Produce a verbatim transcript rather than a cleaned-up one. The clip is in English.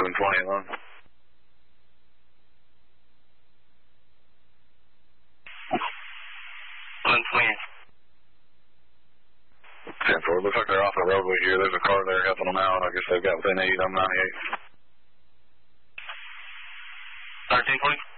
eleven twenty alone. eleven twenty. ten four. Looks like they're off the roadway here. There's a car there helping them out. I guess they've got within eight. I'm ninety-eight. thirteen twenty.